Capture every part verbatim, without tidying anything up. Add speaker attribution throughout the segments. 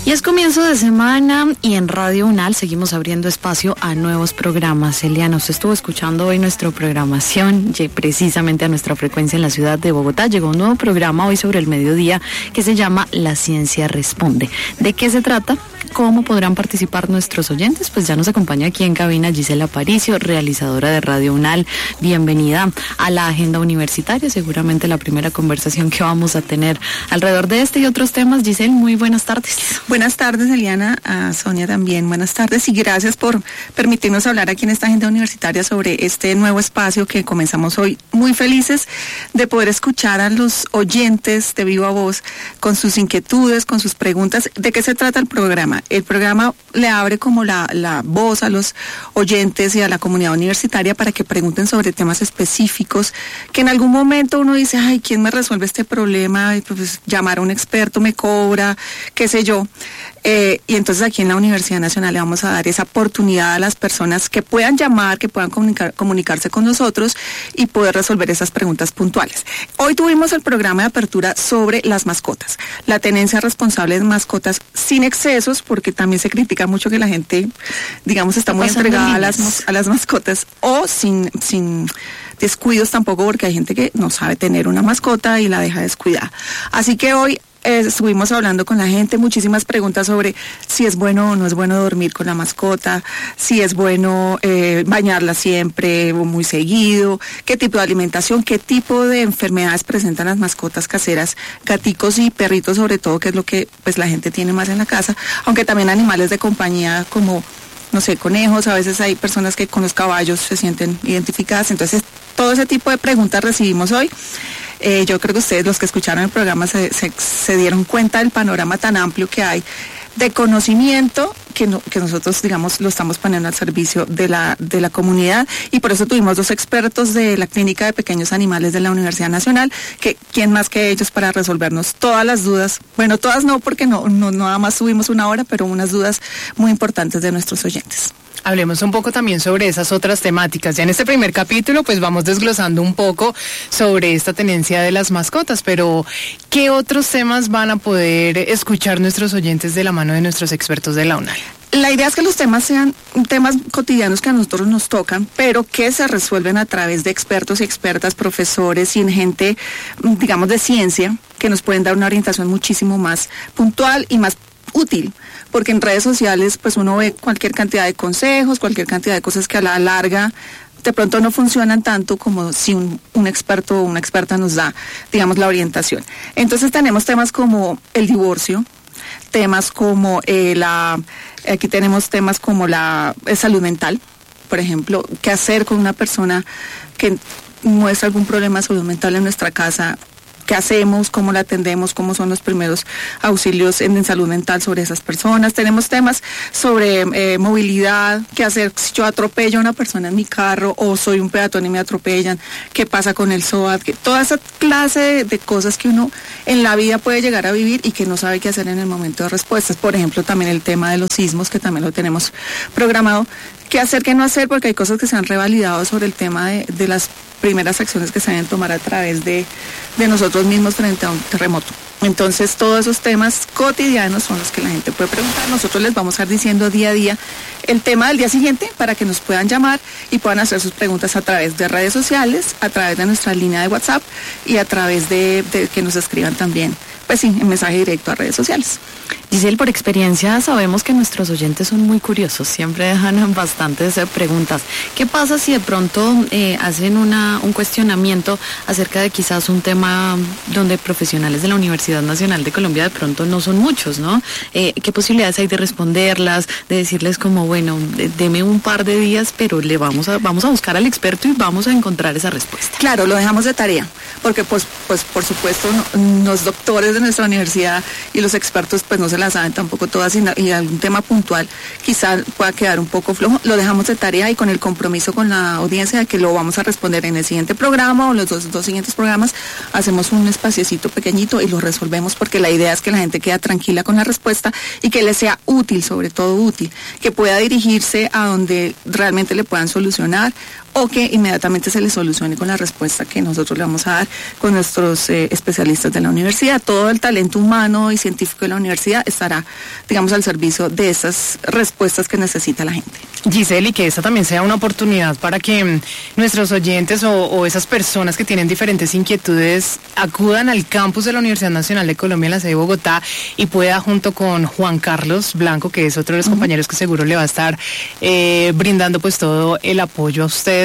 Speaker 1: Y es comienzo de semana y en Radio UNAL seguimos abriendo espacio a nuevos programas. Eliana, usted estuvo escuchando hoy nuestra programación, precisamente a nuestra frecuencia en la ciudad de Bogotá. Llegó un nuevo programa hoy sobre el mediodía que se llama La Ciencia Responde. ¿De qué se trata? ¿Cómo podrán participar nuestros oyentes? Pues ya nos acompaña aquí en cabina Gisela Aparicio, realizadora de Radio UNAL. Bienvenida a la agenda universitaria, seguramente la primera conversación que vamos a tener alrededor de este y otros temas. Gisela, muy buenas tardes.
Speaker 2: Buenas tardes, Eliana, a Sonia también, buenas tardes y gracias por permitirnos hablar aquí en esta agenda universitaria sobre este nuevo espacio que comenzamos hoy. Muy felices de poder escuchar a los oyentes de viva voz con sus inquietudes, con sus preguntas. ¿De qué se trata el programa? El programa le abre como la, la voz a los oyentes y a la comunidad universitaria para que pregunten sobre temas específicos que en algún momento uno dice, ay, ¿quién me resuelve este problema? Pues llamar a un experto me cobra, qué sé yo. Eh, y entonces aquí en la Universidad Nacional le vamos a dar esa oportunidad a las personas que puedan llamar, que puedan comunicar, comunicarse con nosotros y poder resolver esas preguntas puntuales. Hoy tuvimos el programa de apertura sobre las mascotas, la tenencia responsable de mascotas sin excesos, porque también se critica mucho que la gente, digamos, está muy entregada a las, a las mascotas, o sin, sin descuidos tampoco, porque hay gente que no sabe tener una mascota y la deja descuidada. Así que hoy Eh, estuvimos hablando con la gente, muchísimas preguntas sobre si es bueno o no es bueno dormir con la mascota, si es bueno eh, bañarla siempre o muy seguido, qué tipo de alimentación, qué tipo de enfermedades presentan las mascotas caseras, gaticos y perritos sobre todo, que es lo que pues la gente tiene más en la casa, aunque también animales de compañía como, no sé, conejos. A veces hay personas que con los caballos se sienten identificadas. Entonces todo ese tipo de preguntas recibimos hoy. Eh, yo creo que ustedes, los que escucharon el programa, se, se, se dieron cuenta del panorama tan amplio que hay de conocimiento que, no, que nosotros, digamos, lo estamos poniendo al servicio de la, de la comunidad, y por eso tuvimos dos expertos de la Clínica de Pequeños Animales de la Universidad Nacional, que quién más que ellos para resolvernos todas las dudas, bueno, todas no, porque no, no, no nada más tuvimos una hora, pero unas dudas muy importantes de nuestros oyentes.
Speaker 3: Hablemos un poco también sobre esas otras temáticas. Ya en este primer capítulo pues vamos desglosando un poco sobre esta tenencia de las mascotas, pero ¿qué otros temas van a poder escuchar nuestros oyentes de la mano de nuestros expertos de la UNAL?
Speaker 2: La idea es que los temas sean temas cotidianos que a nosotros nos tocan, pero que se resuelven a través de expertos y expertas, profesores y gente, digamos, de ciencia, que nos pueden dar una orientación muchísimo más puntual y más útil, porque en redes sociales pues uno ve cualquier cantidad de consejos, cualquier cantidad de cosas que a la larga de pronto no funcionan tanto como si un, un experto o una experta nos da, digamos, la orientación. Entonces tenemos temas como el divorcio, temas como eh, la, aquí tenemos temas como la eh, salud mental, por ejemplo, qué hacer con una persona que muestra algún problema de salud mental en nuestra casa. ¿Qué hacemos? ¿Cómo la atendemos? ¿Cómo son los primeros auxilios en, en salud mental sobre esas personas? Tenemos temas sobre eh, movilidad, qué hacer si yo atropello a una persona en mi carro o soy un peatón y me atropellan, qué pasa con el SOAT, que, toda esa clase de, de cosas que uno en la vida puede llegar a vivir y que no sabe qué hacer en el momento de respuestas. Por ejemplo, también el tema de los sismos, que también lo tenemos programado. ¿Qué hacer, qué no hacer? Porque hay cosas que se han revalidado sobre el tema de, de las primeras acciones que se deben tomar a través de, de nosotros mismos frente a un terremoto. Entonces, todos esos temas cotidianos son los que la gente puede preguntar. Nosotros les vamos a ir diciendo día a día el tema del día siguiente para que nos puedan llamar y puedan hacer sus preguntas a través de redes sociales, a través de nuestra línea de WhatsApp y a través de, de que nos escriban también, pues sí, en mensaje directo a redes sociales.
Speaker 1: Giselle, por experiencia sabemos que nuestros oyentes son muy curiosos, siempre dejan bastantes eh, preguntas. ¿Qué pasa si de pronto eh, hacen una, un cuestionamiento acerca de quizás un tema donde profesionales de la Universidad Nacional de Colombia de pronto no son muchos, ¿no? Eh, ¿Qué posibilidades hay de responderlas, de decirles como, bueno, de, deme un par de días, pero le vamos a, vamos a buscar al experto y vamos a encontrar esa respuesta?
Speaker 2: Claro, lo dejamos de tarea, porque pues, pues por supuesto no, los doctores de nuestra universidad y los expertos pues no se las saben tampoco todas, y algún tema puntual quizá pueda quedar un poco flojo. Lo dejamos de tarea y con el compromiso con la audiencia de que lo vamos a responder en el siguiente programa o los dos, dos siguientes programas. Hacemos un espaciecito pequeñito y lo resolvemos, porque la idea es que la gente quede tranquila con la respuesta y que le sea útil, sobre todo útil, que pueda dirigirse a donde realmente le puedan solucionar o que inmediatamente se les solucione con la respuesta que nosotros le vamos a dar con nuestros eh, especialistas de la universidad. Todo el talento humano y científico de la universidad estará, digamos, al servicio de esas respuestas que necesita la gente.
Speaker 3: Giselle, y que esta también sea una oportunidad para que mm, nuestros oyentes o, o esas personas que tienen diferentes inquietudes acudan al campus de la Universidad Nacional de Colombia en la sede de Bogotá y pueda, junto con Juan Carlos Blanco, que es otro de los uh-huh. compañeros que seguro le va a estar eh, brindando pues todo el apoyo a usted.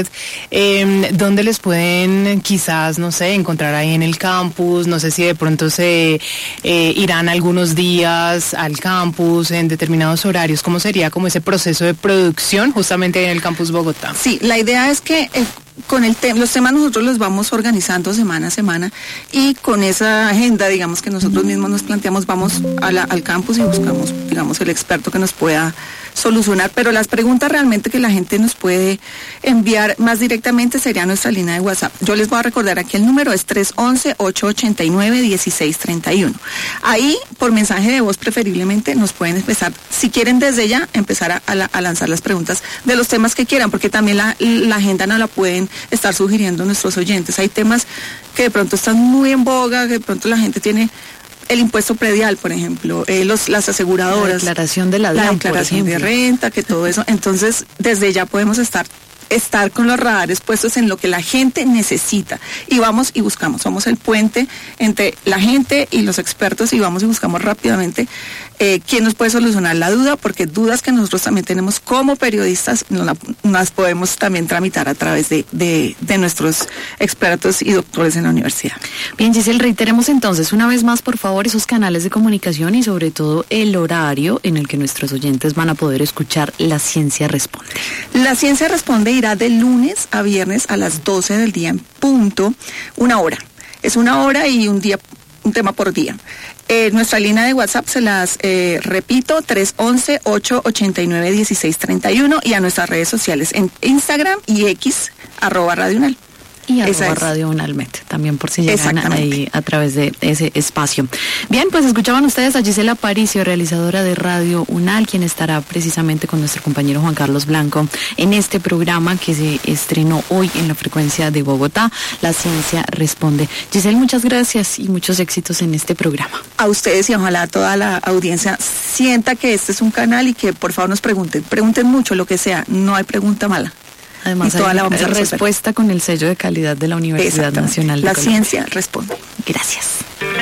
Speaker 3: Eh, ¿Dónde les pueden quizás, no sé, encontrar ahí en el campus? No sé si de pronto se eh, irán algunos días al campus en determinados horarios. ¿Cómo sería como ese proceso de producción justamente en el campus Bogotá?
Speaker 2: Sí, la idea es que eh, con el te- los temas nosotros los vamos organizando semana a semana y con esa agenda, digamos, que nosotros mismos nos planteamos, vamos a la, al campus y buscamos, digamos, el experto que nos pueda solucionar, pero las preguntas realmente que la gente nos puede enviar más directamente sería nuestra línea de WhatsApp. Yo les voy a recordar aquí el número es tres once, ocho ochenta y nueve, dieciséis treinta y uno. Ahí, por mensaje de voz preferiblemente, nos pueden empezar, si quieren desde ya, empezar a, a, a lanzar las preguntas de los temas que quieran, porque también la, la agenda no la pueden estar sugiriendo nuestros oyentes. Hay temas que de pronto están muy en boga, que de pronto la gente tiene el impuesto predial, por ejemplo, eh, los, las aseguradoras.
Speaker 1: La declaración de la
Speaker 2: la
Speaker 1: D A N,
Speaker 2: declaración de renta, que todo eso. Entonces, desde ya podemos estar estar con los radares puestos en lo que la gente necesita y vamos y buscamos, somos el puente entre la gente y los expertos y vamos y buscamos rápidamente eh, quién nos puede solucionar la duda, porque dudas que nosotros también tenemos como periodistas nos la, las podemos también tramitar a través de, de, de nuestros expertos y doctores en la universidad.
Speaker 1: Bien, Giselle, reiteremos entonces una vez más, por favor, esos canales de comunicación y sobre todo el horario en el que nuestros oyentes van a poder escuchar La Ciencia Responde.
Speaker 2: La Ciencia Responde irá de lunes a viernes a las doce del día en punto, una hora. Es una hora y un día, un tema por día. Eh, nuestra línea de WhatsApp se las eh, repito, tres once, ocho ochenta y nueve, dieciséis treinta y uno, y a nuestras redes sociales en Instagram y X, arroba Radio UNAL.
Speaker 1: Y arroba Radio UNALmet, también por si llegan ahí a través de ese espacio. Bien, pues escuchaban ustedes a Giselle Aparicio, realizadora de Radio UNAL, quien estará precisamente con nuestro compañero Juan Carlos Blanco en este programa que se estrenó hoy en la frecuencia de Bogotá, La Ciencia Responde. Giselle, muchas gracias y muchos éxitos en este programa.
Speaker 2: A ustedes y ojalá toda la audiencia sienta que este es un canal y que por favor nos pregunten, pregunten mucho, lo que sea, no hay pregunta mala.
Speaker 1: Además, hay la respuesta con el sello de calidad de la Universidad Nacional de
Speaker 2: La
Speaker 1: Colombia.
Speaker 2: Ciencia Responde.
Speaker 1: Gracias.